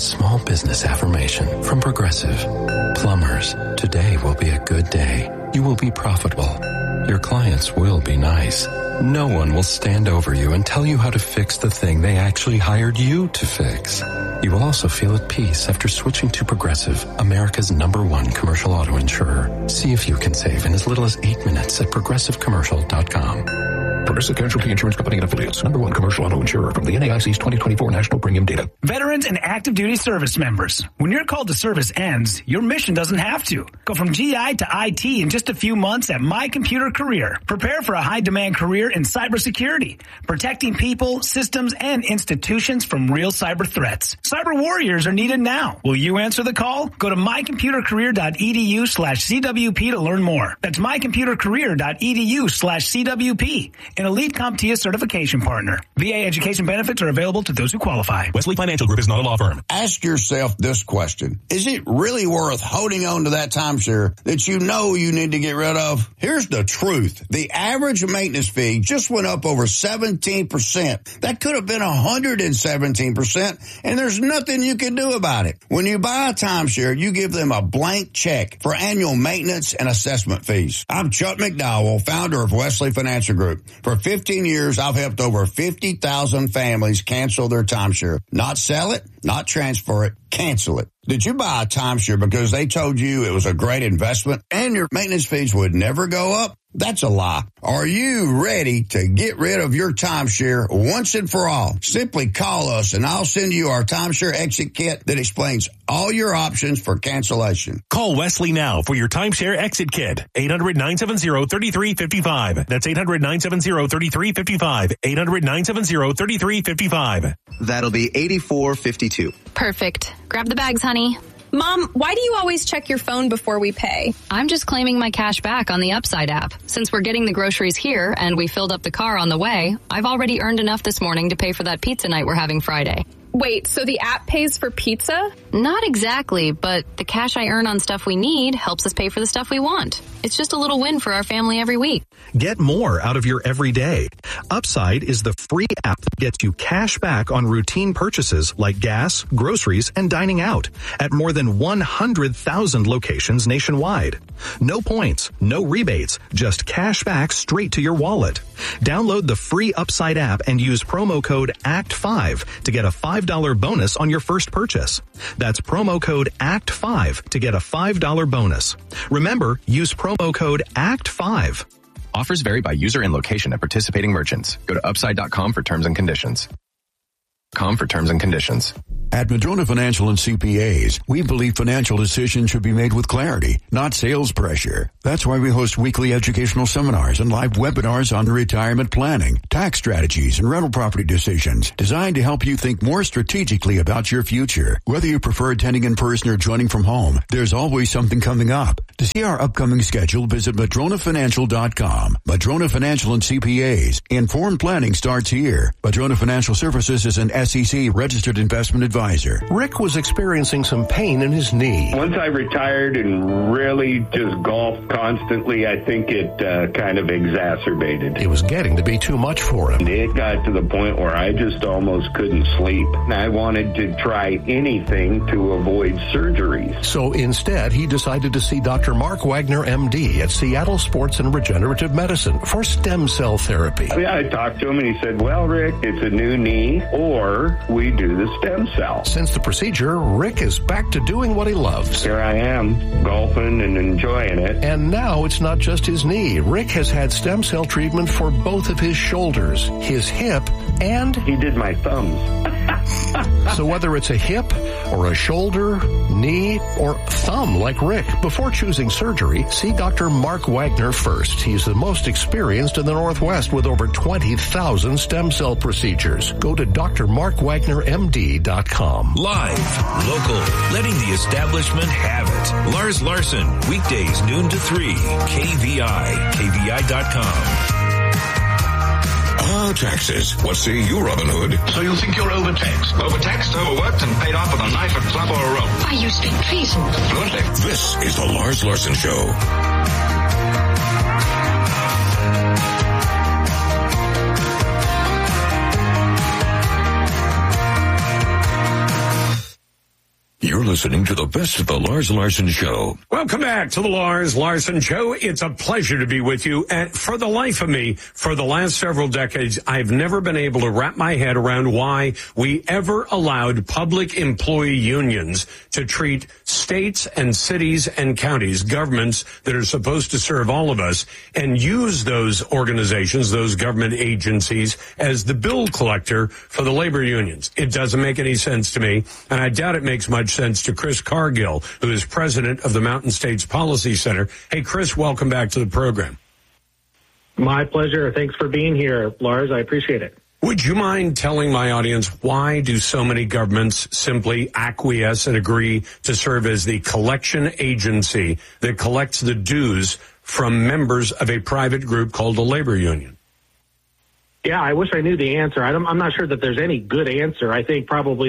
small business affirmation from Progressive. Plumbers, today will be a good day. You will be profitable. Your clients will be nice. No one will stand over you and tell you how to fix the thing they actually hired you to fix. You will also feel at peace after switching to Progressive, America's #1 commercial auto insurer. See if you can save in as little as 8 minutes at progressivecommercial.com. Progressive Casualty Insurance Company and Affiliates. #1 commercial auto insurer from the NAIC's 2024 National Premium Data. Veterans and active duty service members. When your call to service ends, your mission doesn't have to. Go from GI to IT in just a few months at My Computer Career. Prepare for a high-demand career in cybersecurity, protecting people, systems, and institutions from real cyber threats. Cyber warriors are needed now. Will you answer the call? Go to mycomputercareer.edu/CWP to learn more. That's mycomputercareer.edu/CWP. An elite CompTIA certification partner. VA education benefits are available to those who qualify. Wesley Financial Group is not a law firm. Ask yourself this question. Is it really worth holding on to that timeshare that you know you need to get rid of? Here's the truth. The average maintenance fee just went up over 17%. That could have been 117%, and there's nothing you can do about it. When you buy a timeshare, you give them a blank check for annual maintenance and assessment fees. I'm Chuck McDowell, founder of Wesley Financial Group. For 15 years, I've helped over 50,000 families cancel their timeshare. Not sell it, not transfer it, cancel it. Did you buy a timeshare because they told you it was a great investment and your maintenance fees would never go up? That's a lie. Are you ready to get rid of your timeshare once and for all? Simply call us and I'll send you our timeshare exit kit that explains all your options for cancellation. Call Wesley now for your timeshare exit kit. 800-970-3355. That's 800-970-3355. 800-970-3355. That'll be 8452. Perfect. Grab the bags, honey. Mom, why do you always check your phone before we pay? I'm just claiming my cash back on the Upside app. Since we're getting the groceries here and we filled up the car on the way, I've already earned enough this morning to pay for that pizza night we're having Friday. Wait, so the app pays for pizza? Not exactly, but the cash I earn on stuff we need helps us pay for the stuff we want. It's just a little win for our family every week. Get more out of your everyday. Upside is the free app that gets you cash back on routine purchases like gas, groceries, and dining out at more than 100,000 locations nationwide. No points, no rebates, just cash back straight to your wallet. Download the free Upside app and use promo code ACT5 to get a $5 bonus on your first purchase. That's promo code ACT5 to get a $5 bonus. Remember, use promo code ACT5. Offers vary by user and location at participating merchants. Go to upside.com for terms and conditions. At Madrona Financial and CPAs, we believe financial decisions should be made with clarity, not sales pressure. That's why we host weekly educational seminars and live webinars on retirement planning, tax strategies, and rental property decisions designed to help you think more strategically about your future. Whether you prefer attending in person or joining from home, there's always something coming up. To see our upcoming schedule, visit MadronaFinancial.com. Madrona Financial and CPAs. Informed planning starts here. Madrona Financial Services is an SEC registered investment advisor. Rick was experiencing some pain in his knee. Once I retired and really just golfed constantly, I think it kind of exacerbated. It was getting to be too much for him. It got to the point where I just almost couldn't sleep. I wanted to try anything to avoid surgeries. So instead, he decided to see Dr. Mark Wagner, MD, at Seattle Sports and Regenerative Medicine for stem cell therapy. Yeah, I talked to him and he said, well, Rick, it's a new knee or we do the stem cell. Since the procedure, Rick is back to doing what he loves. Here I am, golfing and enjoying it. And now it's not just his knee. Rick has had stem cell treatment for both of his shoulders, his hip, and... he did my thumbs. So whether it's a hip or a shoulder, knee, or thumb like Rick, before choosing surgery, see Dr. Mark Wagner first. He's the most experienced in the Northwest with over 20,000 stem cell procedures. Go to drmarkwagnermd.com. Live, local, letting the establishment have it. Lars Larson, weekdays noon to 3, KVI, KVI.com. Taxes. What say you, Robin Hood? So you think you're overtaxed? Overtaxed, overworked, and paid off with a knife, a club, or a rope? Why, you speak treason. Fluently. This is the Lars Larson Show. You're listening to the best of the Lars Larson Show. Welcome back to the Lars Larson Show. It's a pleasure to be with you. And for the life of me, for the last several decades, I've never been able to wrap my head around why we ever allowed public employee unions to treat states and cities and counties, governments that are supposed to serve all of us, and use those organizations, those government agencies, as the bill collector for the labor unions. It doesn't make any sense to me, and I doubt it makes much sense to Chris Cargill, who is president of the Mountain States Policy Center. Hey, Chris, welcome back to the program. My pleasure. Thanks for being here, Lars. I appreciate it. Would you mind telling my audience, why do so many governments simply acquiesce and agree to serve as the collection agency that collects the dues from members of a private group called a labor union? Yeah, I wish I knew the answer. I'm not sure that there's any good answer. I think probably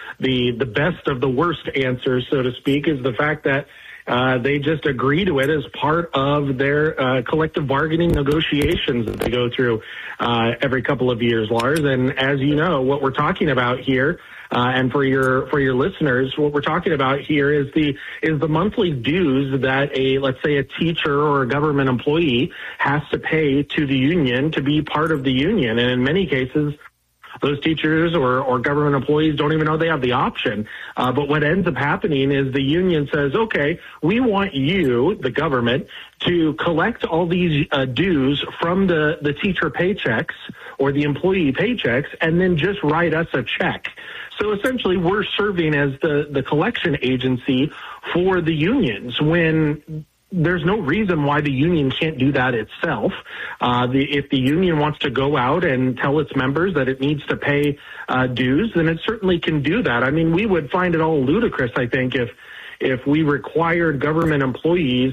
the best of the worst answers, so to speak, is the fact that they just agree to it as part of their collective bargaining negotiations that they go through every couple of years, Lars. And as you know, what we're talking about here, and for your listeners, what we're talking about here is the monthly dues that let's say a teacher or a government employee has to pay to the union to be part of the union. And in many cases, those teachers or government employees don't even know they have the option. But what ends up happening is the union says, okay, we want you, the government, to collect all these dues from the teacher paychecks or the employee paychecks and then just write us a check. So essentially we're serving as the collection agency for the unions when there's no reason why the union can't do that itself. If the union wants to go out and tell its members that it needs to pay dues, then it certainly can do that. I mean, we would find it all ludicrous, I think, if we required government employees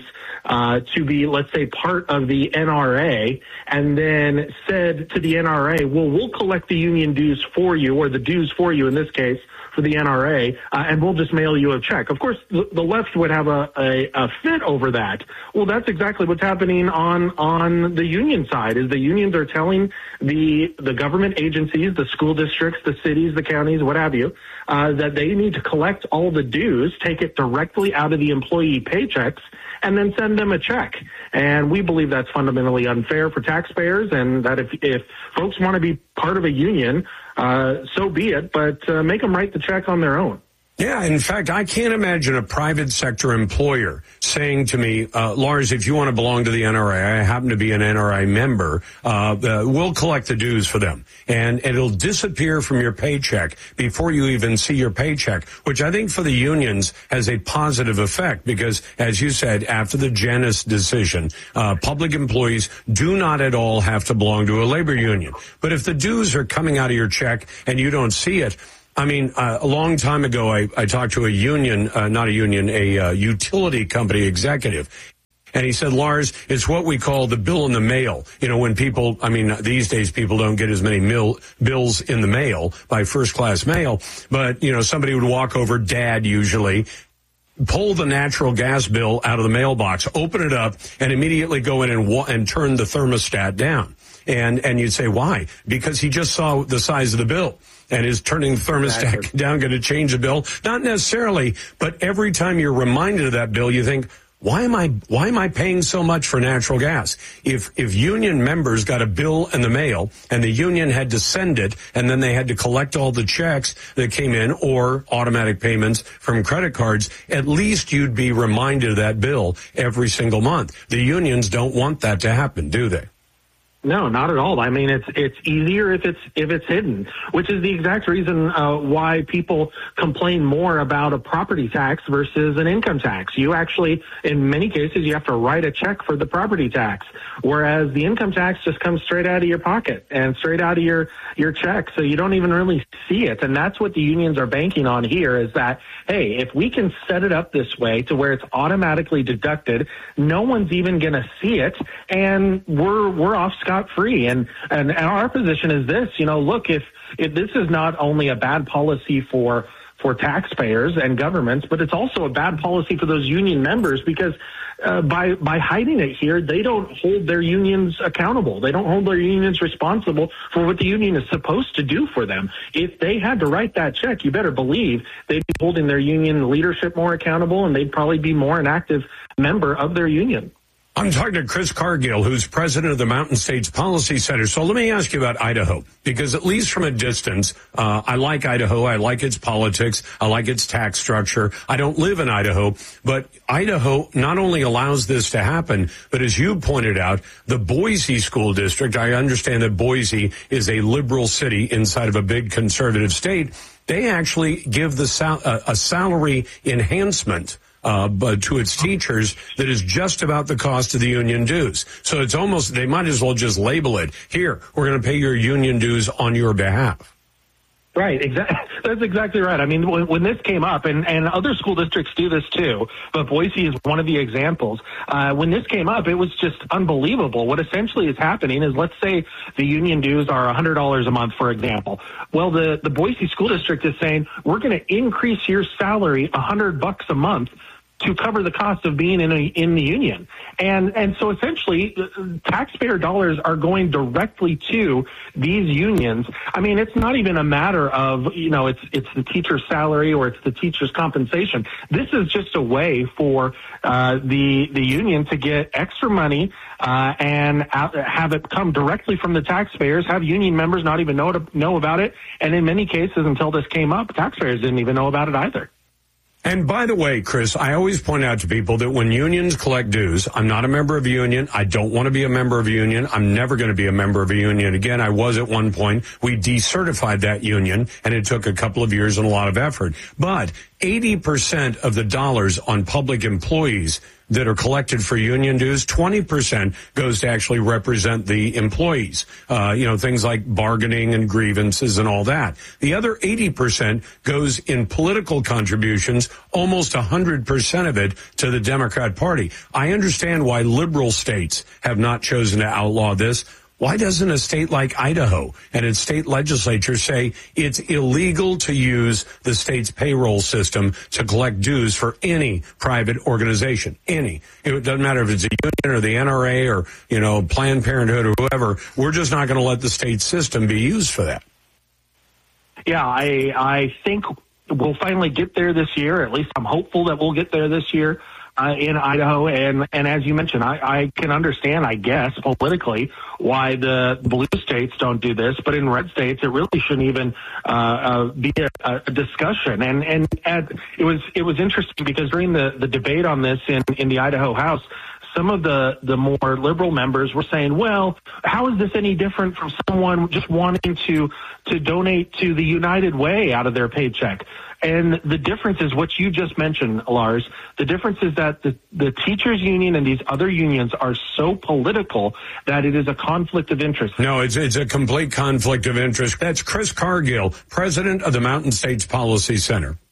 to be, let's say, part of the NRA and then said to the NRA, well, we'll collect the union dues for you, or the dues for you in this case, for the NRA, and we'll just mail you a check. Of course, the left would have a fit over that. Well, that's exactly what's happening on the union side, is the unions are telling the government agencies, the school districts, the cities, the counties, what have you, that they need to collect all the dues, take it directly out of the employee paychecks, and then send them a check. And we believe that's fundamentally unfair for taxpayers, and that if folks want to be part of a union, so be it, but make them write the check on their own. Yeah, in fact, I can't imagine a private sector employer saying to me, Lars, if you want to belong to the NRA, I happen to be an NRA member, we'll collect the dues for them. And it'll disappear from your paycheck before you even see your paycheck, which I think for the unions has a positive effect because, as you said, after the Janus decision, public employees do not at all have to belong to a labor union. But if the dues are coming out of your check and you don't see it, I mean, a long time ago, I talked to a utility company executive. And he said, Lars, it's what we call the bill in the mail. You know, when people, I mean, these days people don't get as many bills in the mail by first class mail. But, you know, somebody would walk over, Dad usually, pull the natural gas bill out of the mailbox, open it up, and immediately go in and turn the thermostat down. And you'd say, why? Because he just saw the size of the bill. And is turning the thermostat down going to change the bill? Not necessarily, but every time you're reminded of that bill, you think, why am I paying so much for natural gas? If union members got a bill in the mail and the union had to send it and then they had to collect all the checks that came in or automatic payments from credit cards, at least you'd be reminded of that bill every single month. The unions don't want that to happen, do they? No, not at all. I mean, it's easier if it's hidden, which is the exact reason why people complain more about a property tax versus an income tax. You actually, in many cases, you have to write a check for the property tax, whereas the income tax just comes straight out of your pocket and straight out of your check, so you don't even really see it. And that's what the unions are banking on here, is that, hey, if we can set it up this way to where it's automatically deducted, no one's even going to see it, and we're off scot-free. And our position is this, you know, look, if this is not only a bad policy for taxpayers and governments, but it's also a bad policy for those union members, because by hiding it here, they don't hold their unions accountable. They don't hold their unions responsible for what the union is supposed to do for them. If they had to write that check, you better believe they'd be holding their union leadership more accountable, and they'd probably be more an active member of their union. I'm talking to Chris Cargill, who's president of the Mountain States Policy Center. So let me ask you about Idaho, because at least from a distance, I like Idaho. I like its politics. I like its tax structure. I don't live in Idaho, but Idaho not only allows this to happen, but as you pointed out, the Boise School District, I understand that Boise is a liberal city inside of a big conservative state. They actually give the a salary enhancement but to its teachers that is just about the cost of the union dues. So it's almost, they might as well just label it, here, we're going to pay your union dues on your behalf. Right, exactly. That's exactly right. I mean, when this came up, and other school districts do this too, but Boise is one of the examples. When this came up, it was just unbelievable. What essentially is happening is, let's say the union dues are $100 a month, for example. Well, the Boise school district is saying, we're going to increase your salary $100 a month to cover the cost of being in the union. And so essentially taxpayer dollars are going directly to these unions. I mean, it's not even a matter of, it's the teacher's salary or it's the teacher's compensation. This is just a way for the union to get extra money and have it come directly from the taxpayers, have union members not even know about it. And in many cases, until this came up, taxpayers didn't even know about it either. And by the way, Chris, I always point out to people that when unions collect dues, I'm not a member of a union. I don't want to be a member of a union. I'm never going to be a member of a union again. I was at one point. We decertified that union, and it took a couple of years and a lot of effort. But 80% of the dollars on public employees that are collected for union dues, 20% goes to actually represent the employees. Things like bargaining and grievances and all that. The other 80% goes in political contributions, almost 100% of it to the Democrat Party. I understand why liberal states have not chosen to outlaw this. Why doesn't a state like Idaho and its state legislature say it's illegal to use the state's payroll system to collect dues for any private organization? Any. It doesn't matter if it's a union or the NRA or, Planned Parenthood or whoever. We're just not going to let the state system be used for that. Yeah, I think we'll finally get there this year. At least I'm hopeful that we'll get there this year. In Idaho, and as you mentioned, I can understand, I guess, politically why the blue states don't do this, but in red states, it really shouldn't even be a discussion. And it was interesting because during the debate on this in the Idaho House, some of the more liberal members were saying, well, how is this any different from someone just wanting to donate to the United Way out of their paycheck? And the difference is what you just mentioned, Lars. The difference is that the teachers union and these other unions are so political that it is a conflict of interest. No, it's a complete conflict of interest. That's Chris Cargill, president of the Mountain States Policy Center.